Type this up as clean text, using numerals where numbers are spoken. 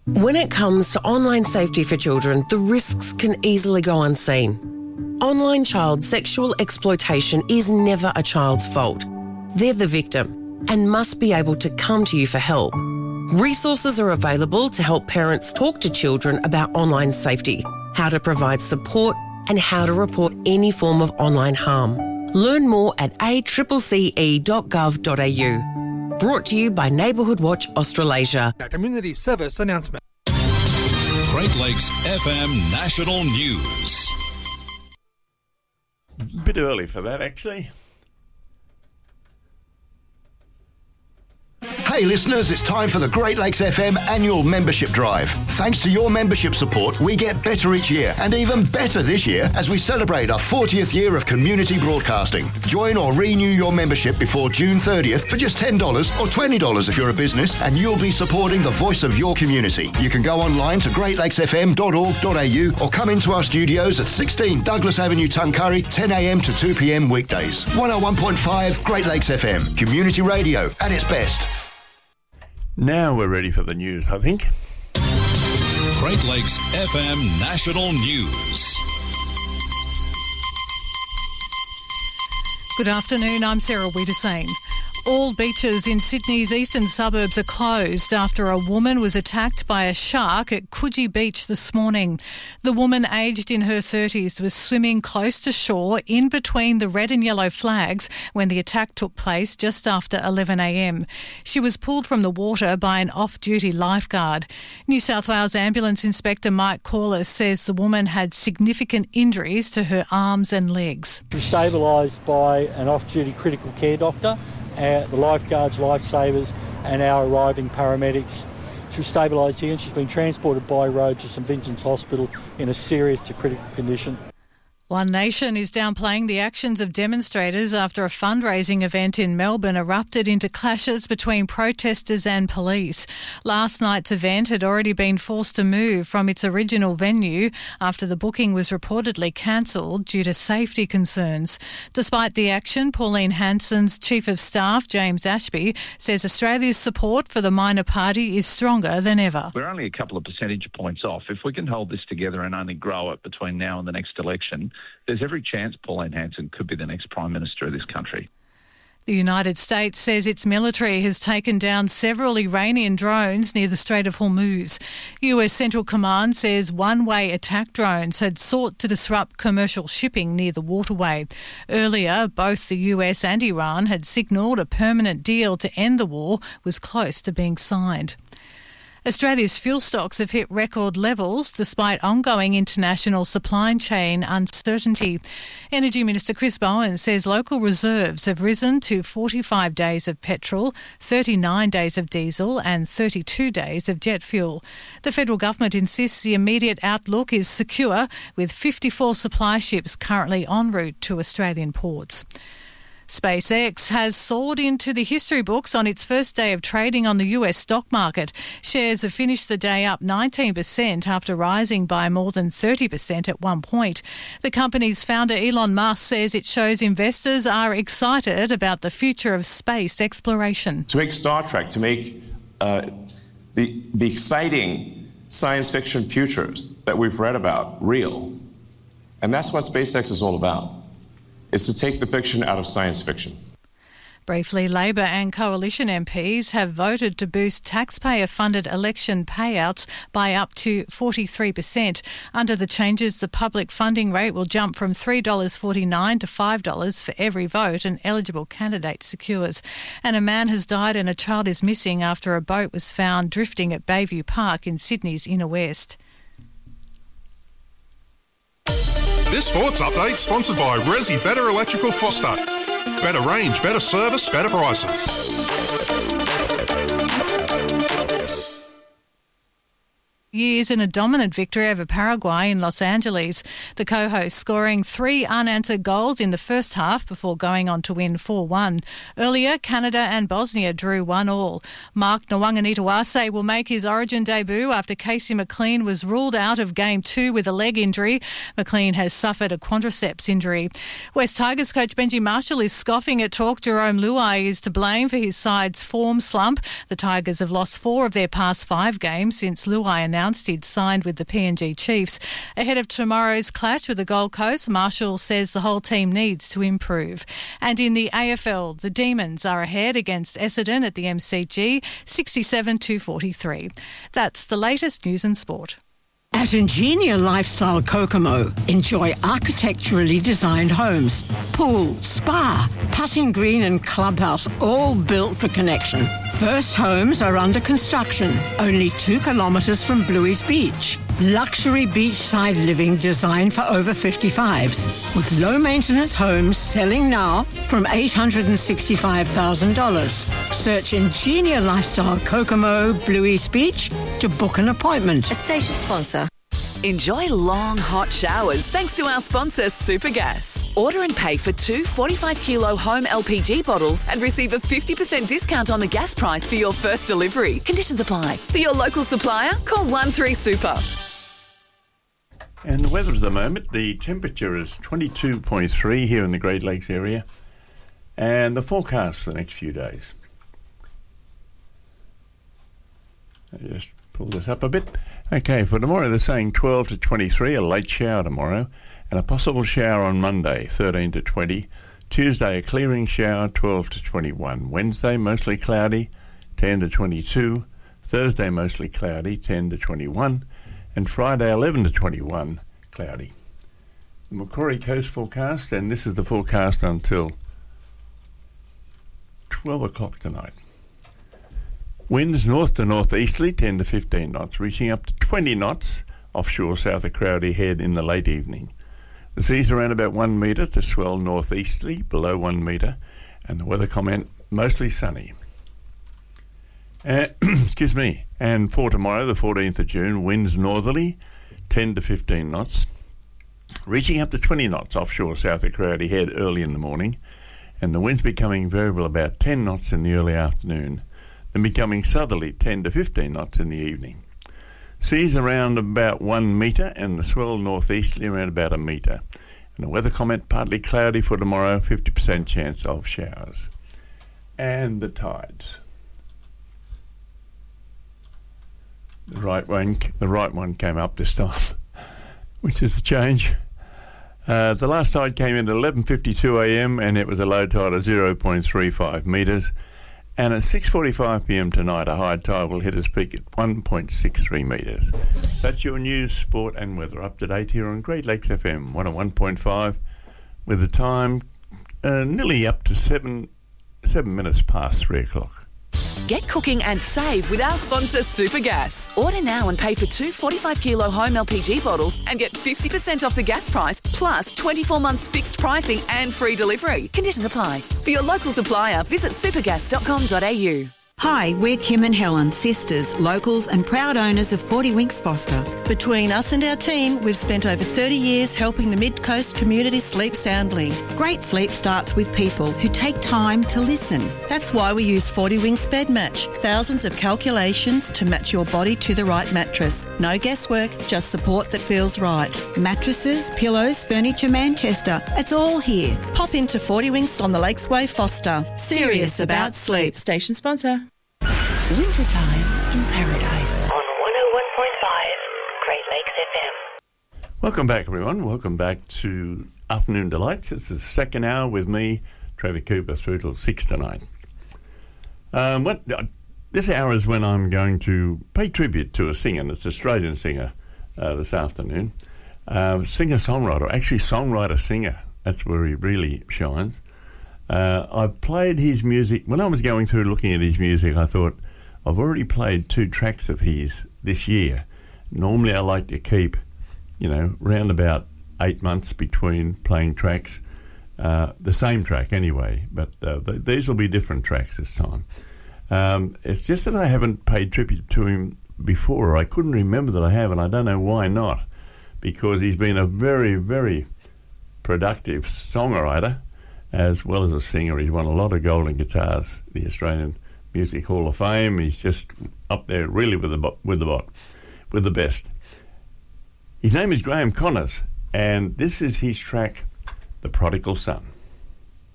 When it comes to online safety for children, the risks can easily go unseen. Online child sexual exploitation is never a child's fault. They're the victim and must be able to come to you for help. Resources are available to help parents talk to children about online safety, how to provide support, and how to report any form of online harm. Learn more at acce.gov.au. Brought to you by Neighbourhood Watch Australasia. Community service announcement. Great Lakes FM National News. Bit early for that, actually. Hey listeners, it's time for the Great Lakes FM annual membership drive. Thanks to your membership support, we get better each year, and even better this year as we celebrate our 40th year of community broadcasting. Join or renew your membership before June 30th for just $10 or $20 if you're a business, and you'll be supporting the voice of your community. You can go online to greatlakesfm.org.au or come into our studios at 16 Douglas Avenue, Tuncurry, 10 a.m. to 2 p.m. weekdays. 101.5 Great Lakes FM, community radio at its best. Now we're ready for the news, I think. Great Lakes FM National News. Good afternoon, I'm Sarah Wiedersane. All beaches in Sydney's eastern suburbs are closed after a woman was attacked by a shark at Coogee Beach this morning. The woman, aged in her 30s, was swimming close to shore in between the red and yellow flags when the attack took place just after 11 a.m. She was pulled from the water by an off-duty lifeguard. New South Wales Ambulance Inspector Mike Corliss says the woman had significant injuries to her arms and legs. She was stabilised by an off-duty critical care doctor, the lifeguards, lifesavers and our arriving paramedics. She was stabilised here and she's been transported by road to St Vincent's Hospital in a serious to critical condition. One Nation is downplaying the actions of demonstrators after a fundraising event in Melbourne erupted into clashes between protesters and police. Last night's event had already been forced to move from its original venue after the booking was reportedly cancelled due to safety concerns. Despite the action, Pauline Hanson's Chief of Staff, James Ashby, says Australia's support for the minor party is stronger than ever. We're only a couple of percentage points off. If we can hold this together and only grow it between now and the next election, there's every chance Pauline Hanson could be the next Prime Minister of this country. The United States says its military has taken down several Iranian drones near the Strait of Hormuz. US Central Command says one-way attack drones had sought to disrupt commercial shipping near the waterway. Earlier, both the US and Iran had signalled a permanent deal to end the war was close to being signed. Australia's fuel stocks have hit record levels despite ongoing international supply chain uncertainty. Energy Minister Chris Bowen says local reserves have risen to 45 days of petrol, 39 days of diesel and 32 days of jet fuel. The federal government insists the immediate outlook is secure, with 54 supply ships currently en route to Australian ports. SpaceX has soared into the history books on its first day of trading on the US stock market. Shares have finished the day up 19% after rising by more than 30% at one point. The company's founder Elon Musk says it shows investors are excited about the future of space exploration. To make Star Trek, to make the exciting science fiction futures that we've read about real. And that's what SpaceX is all about. Is to take the fiction out of science fiction. Briefly, Labor and Coalition MPs have voted to boost taxpayer-funded election payouts by up to 43%. Under the changes, the public funding rate will jump from $3.49 to $5 for every vote an eligible candidate secures. And a man has died and a child is missing after a boat was found drifting at Bayview Park in Sydney's inner west. This sports update sponsored by Resi Better Electrical Foster. Better range, better service, better prices. years in a dominant victory over Paraguay in Los Angeles. The co-hosts scoring 3 unanswered goals in the first half before going on to win 4-1. Earlier, Canada and Bosnia drew 1-1. Mark Nwanganitawase will make his Origin debut after Casey McLean was ruled out of Game 2 with a leg injury. McLean has suffered a quadriceps injury. West Tigers coach Benji Marshall is scoffing at talk Jerome Luai is to blame for his side's form slump. The Tigers have lost 4 of their past 5 games since Luai announced he'd signed with the PNG Chiefs. Ahead of tomorrow's clash with the Gold Coast, Marshall says the whole team needs to improve. And in the AFL, the Demons are ahead against Essendon at the MCG, 67-43. That's the latest news and sport. At Ingenia Lifestyle Kokomo, enjoy architecturally designed homes, pool, spa, putting green and clubhouse, all built for connection. First homes are under construction, only 2 kilometres from Bluey's Beach. Luxury beachside living designed for over 55s, with low-maintenance homes selling now from $865,000. Search Ingenia Lifestyle Kokomo, Bluey's Beach to book an appointment. A station sponsor. Enjoy long, hot showers thanks to our sponsor, Supergas. Order and pay for 2 45-kilo home LPG bottles and receive a 50% discount on the gas price for your first delivery. Conditions apply. For your local supplier, call 13-SUPER. And the weather at the moment, the temperature is 22.3 here in the Great Lakes area, and the forecast for the next few days. I'll just pull this up a bit. Okay, for tomorrow they're saying 12 to 23, a late shower tomorrow, and a possible shower on Monday, 13 to 20. Tuesday, a clearing shower, 12 to 21. Wednesday, mostly cloudy, 10 to 22. Thursday, mostly cloudy, 10 to 21. And Friday, 11 to 21, cloudy. The Macquarie Coast forecast, and this is the forecast until 12 o'clock tonight. Winds north to northeasterly, 10 to 15 knots, reaching up to 20 knots offshore south of Crowdy Head in the late evening. The sea's around about 1 metre, the swell northeasterly, below 1 metre, and the weather comment, mostly sunny. Excuse me. And for tomorrow, the 14th of June, winds northerly, 10 to 15 knots, reaching up to 20 knots offshore south of Crowdy Head early in the morning, and the winds becoming variable about 10 knots in the early afternoon, then becoming southerly 10 to 15 knots in the evening. Seas around about 1 metre and the swell northeasterly around about 1 metre. And the weather comment, partly cloudy for tomorrow, 50% chance of showers. And the tides. The right one came up this time, which is a change. The last tide came in at 11:52 a.m. and it was a low tide of 0.35 metres. And at 6:45 p.m. tonight, a high tide will hit its peak at 1.63 metres. That's your news, sport and weather up to date here on Great Lakes FM 101.5, with the time nearly up to 7 minutes past 3 o'clock. Get cooking and save with our sponsor, Supergas. Order now and pay for 2 45-kilo home LPG bottles and get 50% off the gas price, plus 24 months fixed pricing and free delivery. Conditions apply. For your local supplier, visit supergas.com.au. Hi, we're Kim and Helen, sisters, locals and proud owners of 40 Winks Foster. Between us and our team, we've spent over 30 years helping the Mid-Coast community sleep soundly. Great sleep starts with people who take time to listen. That's why we use 40 Winks Bed Match. Thousands of calculations to match your body to the right mattress. No guesswork, just support that feels right. Mattresses, pillows, furniture, Manchester. It's all here. Pop into 40 Winks on the Lakesway, Foster. Serious about sleep. Station sponsor. Wintertime in Paradise. On 101.5 Great Lakes FM. Welcome back, everyone. Welcome back to Afternoon Delights. It's the second hour with me, Trevor Cooper, through till 6 tonight. This hour is when I'm going to pay tribute to a singer, and it's an Australian singer this afternoon. Singer-songwriter, actually songwriter-singer. That's where he really shines. I played his music. When I was going through looking at his music, I thought, I've already played 2 tracks of his this year. Normally I like to keep, round about 8 months between playing tracks. The same track anyway, but these will be different tracks this time. It's just that I haven't paid tribute to him before. I couldn't remember that I have, and I don't know why not, because he's been a very, very productive songwriter as well as a singer. He's won a lot of golden guitars, the Australian Music Hall of Fame. He's just up there really with the best. His name is Graham Connors, and this is his track, The Prodigal Son.